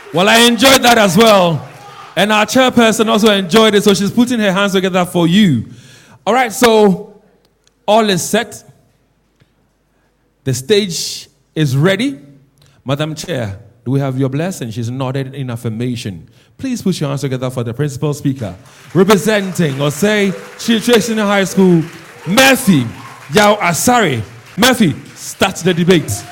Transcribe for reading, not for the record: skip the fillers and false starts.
Well, I enjoyed that as well. And our chairperson also enjoyed it, so she's putting her hands together for you. All right, so all is set. The stage is ready. Madam Chair, do we have your blessing? She's nodded in affirmation. Please put your hands together for the principal speaker, representing Osei Children's High School, Murphy Yao Asare. Murphy, start the debate.